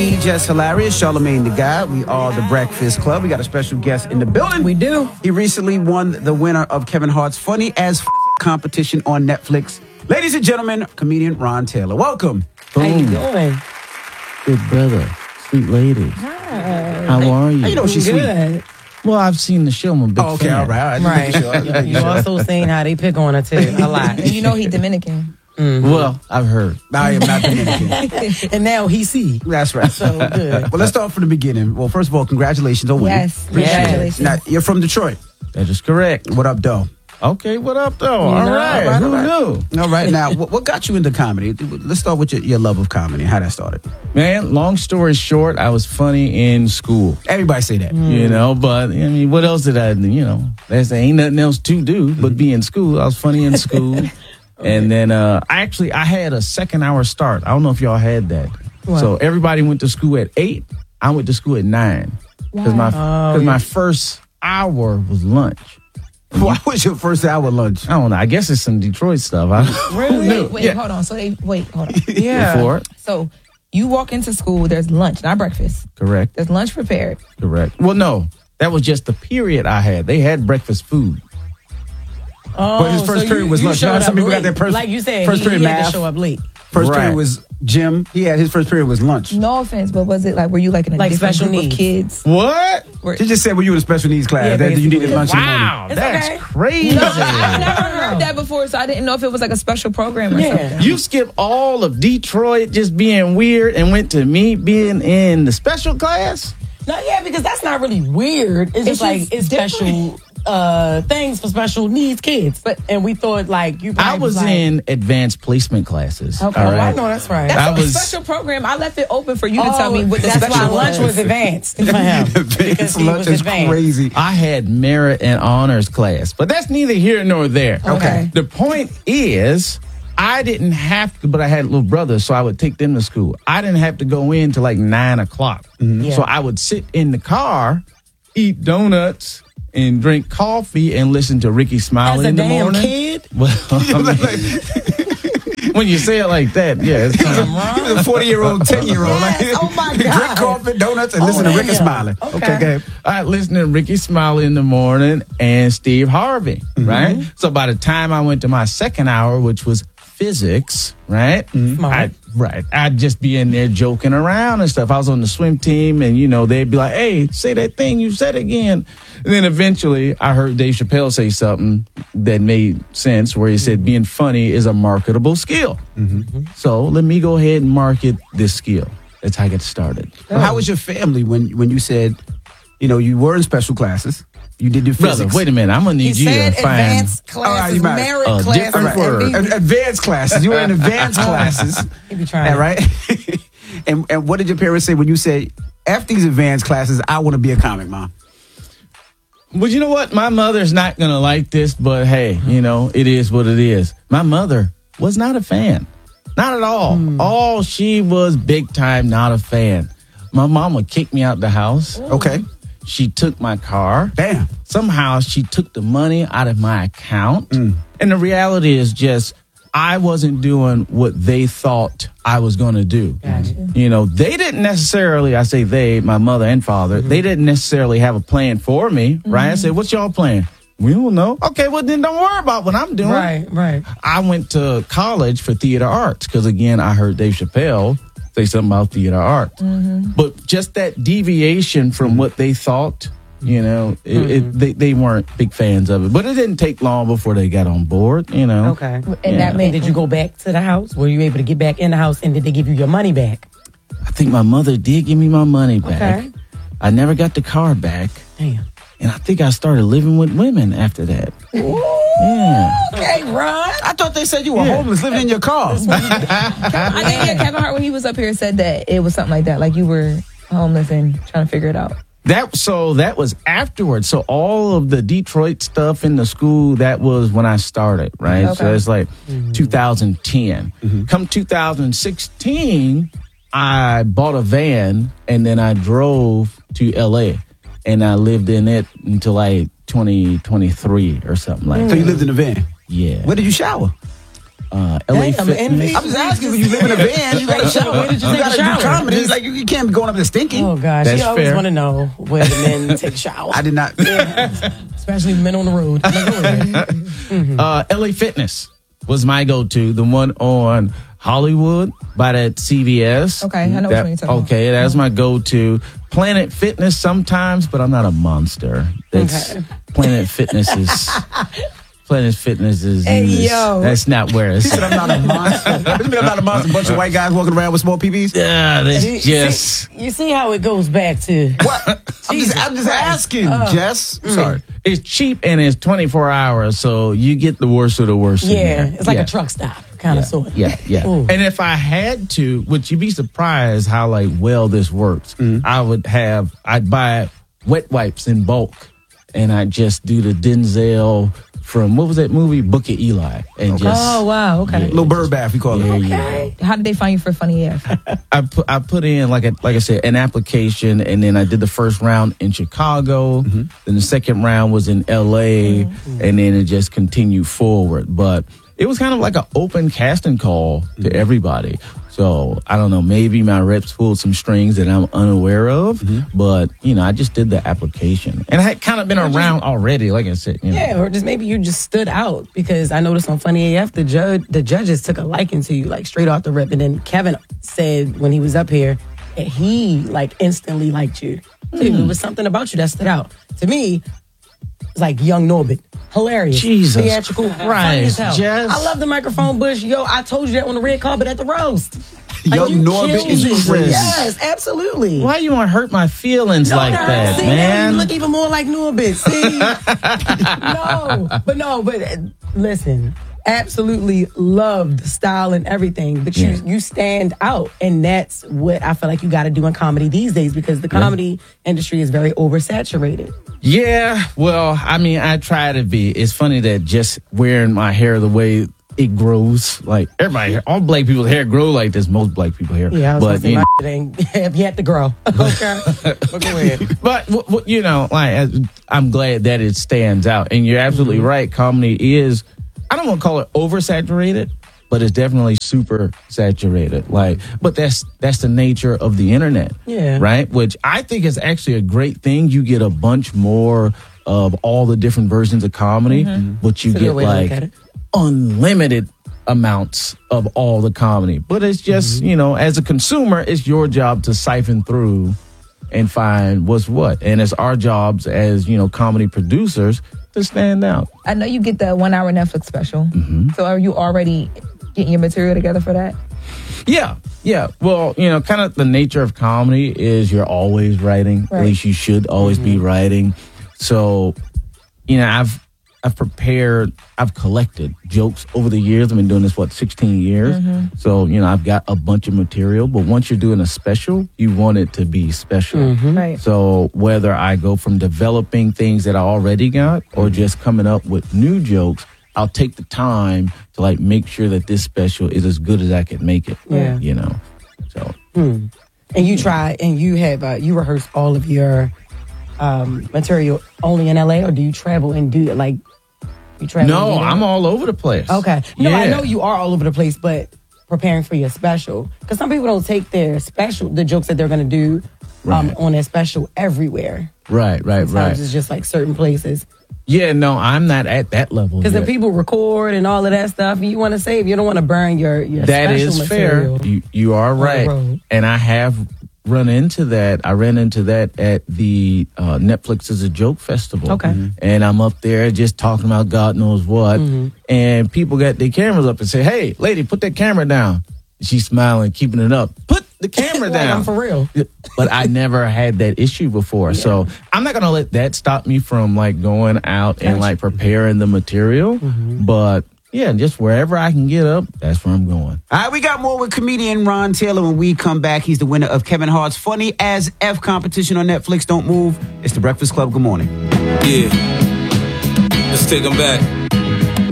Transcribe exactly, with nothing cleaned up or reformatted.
funny, just hilarious. Charlamagne the Guy. We are the Breakfast Club. We got a special guest in the building. We do. He recently won the winner of Kevin Hart's Funny as F- competition on Netflix. Ladies and gentlemen, comedian Ron Taylor. Welcome. How you doing? Good brother. Sweet lady. Hi. How are you? How you know she's Good. sweet? Well, I've seen the show. I'm a big Oh, okay, fan. all right. All right. Right. Just making sure. You also seen how they pick on her too a lot. And you know he Dominican. Mm-hmm. Well, I've heard. I am not Dominican. And now he see. That's right. So good. Well, let's start from the beginning. Well, first of all, congratulations on winning. Yes. Yeah. Congratulations. Now, you're from Detroit. That is correct. What up, though? Okay, what up, though? You All know, right. right, Who right. knew? All right. Now, what, what got you into comedy? Let's start with your, your love of comedy and how that started. Man, long story short, I was funny in school. Everybody say that. You know, but, I mean, what else did I do? You know, there's ain't nothing else to do but be in school. I was funny in school. And then, uh, I actually, I had a second hour start. I don't know if y'all had that. What? So everybody went to school at eight. I went to school at nine. Because my, Oh, cause yeah. my first hour was lunch. Why was your first hour lunch? I don't know. I guess it's some Detroit stuff. I, Really? Wait, wait, Yeah. hold on. So they wait, hold on. Yeah. Before it. So you walk into school, there's lunch, not breakfast. Correct. There's lunch prepared. Correct. Well, no. That was just the period I had. They had breakfast food. Oh, But his first so period you- was you lunch. showed You know, some up people got late. their first- Like you said, first he, period he had math. to show up late. First Right. period was gym. He had his first period was lunch. No offense, but was it like, were you like in a Like different special group needs? of kids? What? Were- She just said, "Well, you in a special needs class Yeah, that you needed basically. lunch in the morning." Wow. It's That's okay. crazy. No, I've never heard that before, so I didn't know if it was like a special program or Yeah. something. You skip all of Detroit just being weird and went to me being in the special class? No, yeah, because that's not really weird. It's, It's just like just it's special uh, things for special needs kids. But and we thought like you. I probably was like, in advanced placement classes. Okay, all well, I right? know that's right. That's I a was- special program. I left it open for you to Oh, tell me what the that's special why lunch was advanced for him. because Advanced he lunch was is advanced. crazy. I had merit and honors class, but that's neither here nor there. Okay. The point is, I didn't have to, but I had little brothers, so I would take them to school. I didn't have to go in till like nine o'clock. Yeah. So I would sit in the car, eat donuts, and drink coffee and listen to Ricky As Smiley a in the damn morning. kid, Well, I mean, when you say it like that, yeah, it's kind of. He was a forty-year-old, ten-year-old. Yes. Oh, my Drink God. coffee, donuts, and Oh, listen to Ricky damn. Smiley. Okay. Okay, go ahead. I listened to Ricky Smiley in the morning and Steve Harvey, right? So by the time I went to my second hour, which was physics, right? Smart. I, right. I'd just be in there joking around and stuff. I was on the swim team and, you know, they'd be like, hey, say that thing you said again. And then eventually I heard Dave Chappelle say something that made sense where he said being funny is a marketable skill. So let me go ahead and market this skill. That's how I get started. Well, how was your family when when you said, you know, you were in special classes? You did your Brother, physics. wait a minute. I'm going to he need you said to find... advanced All right, classes, you might- merit a classes, different and word. be- Ad- advanced classes. You were in advanced classes. He be trying. Yeah, right? and and what did your parents say when you said, after these advanced classes, I want to be a comic, Mom? Well, you know what? My mother's not going to like this, but hey, you know, it is what it is. My mother was not a fan. Not at all. All she was big time not a fan. My mama kicked me out the house. Okay. She took my car. Damn. Somehow she took the money out of my account. And the reality is just, I wasn't doing what they thought I was going to do. Gotcha. You know, they didn't necessarily, I say they, my mother and father, they didn't necessarily have a plan for me, right? I said, what's y'all plan? We don't know. Okay, well then don't worry about what I'm doing. Right, right. I went to college for theater arts because, again, I heard Dave Chappelle say something about theater arts. But just that deviation from what they thought, you know, it, it, they, they weren't big fans of it. But it didn't take long before they got on board, you know. Okay. And Yeah. that And made did you go back to the house? Were you able to get back in the house, and did they give you your money back? I think my mother did give me my money back. Okay. I never got the car back. Damn. And I think I started living with women after that. Yeah. Okay, Ron. I thought they said you were Yeah. homeless living in your car. I think yeah, Kevin Hart when he was up here said that it was something like that, like you were homeless and trying to figure it out. That so that was afterwards. So all of the Detroit stuff in the school, that was when I started, right? Okay. So it's like two thousand ten. Come two thousand sixteen, I bought a van and then I drove to L A and I lived in it until like twenty twenty-three or something like So that. you lived in a van. Yeah. Where did you shower? uh, L A Damn, Fitness. envy. I'm just asking because you live in a van. You gotta Shower. Where did you you take a gotta do shower? comedy. It's like you, you can't be going up there stinking. Oh gosh, That's you always fair. want to know where the men take a shower. I did not. Especially men on the road. Like, go ahead. Uh, L A Fitness was my go-to. The one on Hollywood by that C V S. Okay, I know which That- one you're talking about. Okay, that's my go-to. Planet Fitness sometimes, but I'm not a monster. That's, Okay. Planet Fitness is... Planet Fitness is... Hey, is- yo. That's not where it's... He said I'm not a monster. What do you mean I'm not a monster? A bunch of white guys walking around with small P Bs? Yeah, that's You just... see, you see how it goes back to What? I'm just, Jesus I'm just Christ. asking, Jess. I'm sorry. It's cheap and it's twenty-four hours, so you get the worst of the worst. in yeah, there. it's like Yeah. a truck stop kind of sort. Yeah, yeah. Ooh. And if I had to, would you be surprised how like well this works? I would have, I'd buy wet wipes in bulk, and I'd just do the Denzel from what was that movie, Book of Eli, and just Oh wow. Okay. Yeah. Little bird bath, we call it. yeah, yeah. Okay. How did they find you for Funny A F? I put I put in like a, like I said an application, and then I did the first round in Chicago. Then the second round was in L A, and then it just continued forward. But it was kind of like an open casting call to everybody. So I don't know, maybe my reps pulled some strings that I'm unaware of, but you know, I just did the application, and I had kind of been around already. Like I said, you know. Yeah, or just maybe you just stood out because I noticed on Funny A F the judge the judges took a liking to you like straight off the rip, and then Kevin said when he was up here that he like instantly liked you too. It was something about you that stood out to me. It's like young Norbit. Hilarious. Jesus Theatrical. Funny Christ, as hell. Jess. I love the microphone bush. Yo, I told you that on the red carpet at the roast. Young you Norbit killed is it. crazy. Yes, absolutely. Why you want to hurt my feelings like No, that, see, now man? you look even more like Norbit. See? no, but no, but uh, listen, absolutely love the style and everything, but you Yeah. you stand out, and that's what I feel like you got to do in comedy these days because the comedy industry is very oversaturated. Yeah, well, I mean, I try to be. It's funny that just wearing my hair the way it grows, like everybody, all black people's hair grow like this. Most black people hair, Yeah, I was but gonna say you my know, shit ain't have yet to grow. Okay, but go ahead. but w- w- you know, like I- I'm glad that it stands out. And you're absolutely Mm-hmm. right. Comedy is, I don't want to call it oversaturated, but it's definitely super saturated. Like, but that's that's the nature of the internet, Yeah. right? Which I think is actually a great thing. You get a bunch more of all the different versions of comedy, but you That's a good get way to look like at it. unlimited amounts of all the comedy. But it's just, Mm-hmm. you know, as a consumer, it's your job to siphon through and find what's what. And it's our jobs as, you know, comedy producers to stand out. I know you get the one hour Netflix special. So are you already getting your material together for that? Yeah, yeah. Well, you know, kind of the nature of comedy is you're always writing. Right. At least you should always be writing. So, you know, I've I've prepared, I've collected jokes over the years. I've been doing this, what, sixteen years? So, you know, I've got a bunch of material. But once you're doing a special, you want it to be special. Right. So whether I go from developing things that I already got or just coming up with new jokes, I'll take the time to like make sure that this special is as good as I can make it. Yeah. You know, so. And you try and you have uh, you rehearse all of your um, material only in L A, or do you travel and do it like you travel? No, and do that? I'm all over the place. Okay. No, I Yeah. know you are all over the place, but preparing for your special. Because some people don't take their special, the jokes that they're going to do um, Right. on their special everywhere. Right, right, Sometimes right. it's just like certain places. Yeah, no, I'm not at that level. Because yet. the people record and all of that stuff, you want to save. You don't want to burn your, your That special is material. fair. You, you are the right. road. And I have run into that. I ran into that at the uh, Netflix is a Joke Festival. Okay. Mhm. And I'm up there just talking about God knows what. Mm-hmm. And people got their cameras up and say, hey, lady, put that camera down. She's smiling, keeping it up. Put the camera Like, down. I'm for real. But I never had that issue before. So I'm not going to let that stop me from like going out and Gotcha. like preparing the material. But yeah, just wherever I can get up, that's where I'm going. All right, we got more with comedian Ron Taylor when we come back. He's the winner of Kevin Hart's Funny as F competition on Netflix. Don't move. It's The Breakfast Club. Good morning. Yeah. Let's take them back.